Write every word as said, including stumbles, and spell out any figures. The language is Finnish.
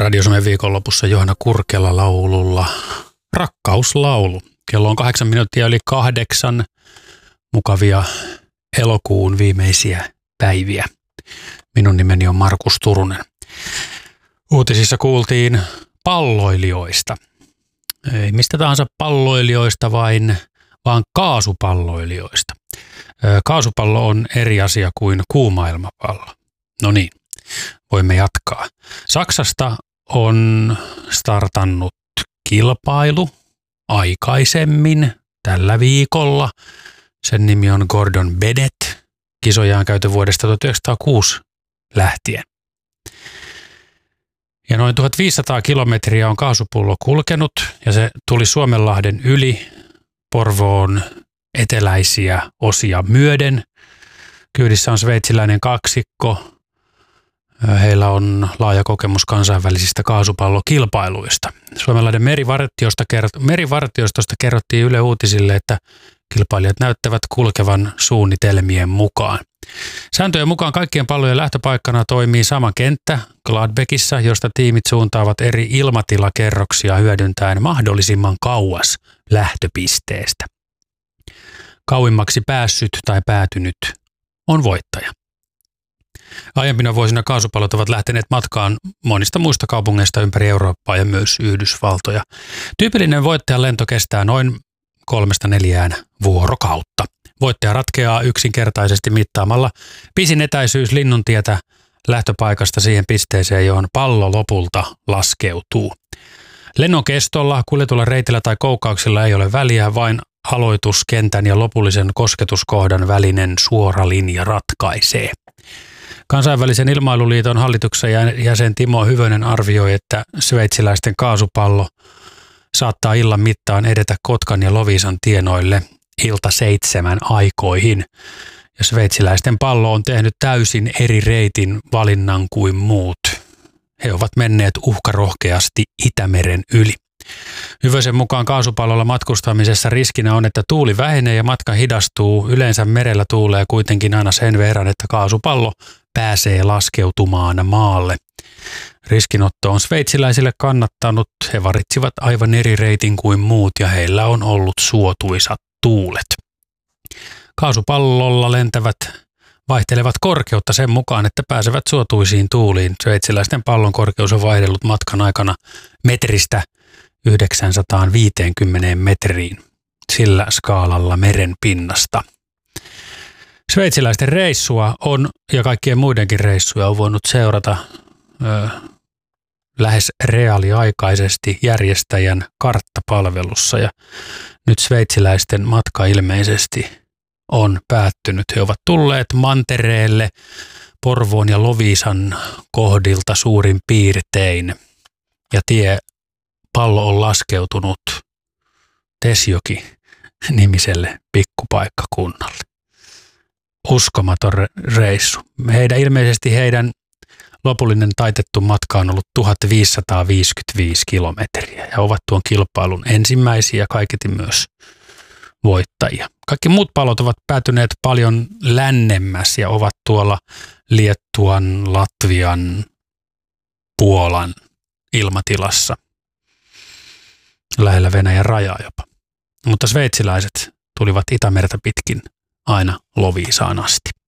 Radio Suomen viikonlopussa Johanna Kurkela laululla Rakkauslaulu. Kello on kahdeksan minuuttia yli kahdeksan. Mukavia elokuun viimeisiä päiviä. Minun nimeni on Markus Turunen. Uutisissa kuultiin palloilijoista. Ei mistä tahansa palloilijoista, vain, vaan kaasupalloilijoista. Kaasupallo on eri asia kuin kuuma ilmapallo. No niin, voimme jatkaa. Saksasta on startannut kilpailu aikaisemmin tällä viikolla. Sen nimi on Gordon Bennett. Kisoja on käyty vuodesta tuhatyhdeksänsataakuusi lähtien. Ja noin tuhatviisisataa kilometriä on kaasupullo kulkenut ja se tuli Suomenlahden yli Porvoon eteläisiä osia myöden. Kyydissä on sveitsiläinen kaksikko. Heillä on laaja kokemus kansainvälisistä kaasupallokilpailuista. Suomenlahden merivartiosta, kert- merivartiostosta kerrottiin Yle Uutisille, että kilpailijat näyttävät kulkevan suunnitelmien mukaan. Sääntöjen mukaan kaikkien pallojen lähtöpaikkana toimii sama kenttä Gladbeckissa, josta tiimit suuntaavat eri ilmatilakerroksia hyödyntäen mahdollisimman kauas lähtöpisteestä. Kauimmaksi päässyt tai päätynyt on voittaja. Aiempina vuosina kaasupallot ovat lähteneet matkaan monista muista kaupungeista ympäri Eurooppaa ja myös Yhdysvaltoja. Tyypillinen voittajan lento kestää noin kolmesta neljään vuorokautta. Voittaja ratkeaa yksinkertaisesti mittaamalla pisin etäisyys Linnuntietä lähtöpaikasta siihen pisteeseen, johon pallo lopulta laskeutuu. Lennon kestolla, kuljetulla reitillä tai koukauksilla ei ole väliä, vain aloituskentän ja lopullisen kosketuskohdan välinen suora linja ratkaisee. Kansainvälisen ilmailuliiton hallituksen jäsen Timo Hyvönen arvioi, että sveitsiläisten kaasupallo saattaa illan mittaan edetä Kotkan ja Loviisan tienoille ilta seitsemän aikoihin. Ja sveitsiläisten pallo on tehnyt täysin eri reitin valinnan kuin muut. He ovat menneet uhkarohkeasti Itämeren yli. Hyvösen mukaan kaasupallolla matkustamisessa riskinä on, että tuuli vähenee ja matka hidastuu. Yleensä merellä tuulee kuitenkin aina sen verran, että kaasupallo pääsee laskeutumaan maalle. Riskinotto on sveitsiläisille kannattanut. He valitsivat aivan eri reitin kuin muut ja heillä on ollut suotuisat tuulet. Kaasupallolla lentävät vaihtelevat korkeutta sen mukaan, että pääsevät suotuisiin tuuliin. Sveitsiläisten pallon korkeus on vaihdellut matkan aikana metristä yhdeksänsataaviisikymmentä metriin sillä skaalalla meren pinnasta. Sveitsiläisten reissua on ja kaikkien muidenkin reissuja on voinut seurata ö, lähes reaaliaikaisesti järjestäjän karttapalvelussa ja nyt sveitsiläisten matka ilmeisesti on päättynyt. He ovat tulleet mantereelle Porvoon ja Loviisan kohdilta suurin piirtein ja tie pallo on laskeutunut Tesjoki-nimiselle pikkupaikkakunnalle. Uskomaton reissu. Heidän, ilmeisesti heidän lopullinen taitettu matka on ollut tuhatviisisataaviisikymmentäviisi kilometriä ja ovat tuon kilpailun ensimmäisiä, kaiketi myös voittajia. Kaikki muut pallot ovat päätyneet paljon lännemmäs ja ovat tuolla Liettuan, Latvian, Puolan ilmatilassa. Lähellä Venäjän rajaa jopa. Mutta sveitsiläiset tulivat Itämerta pitkin aina Loviisaan asti.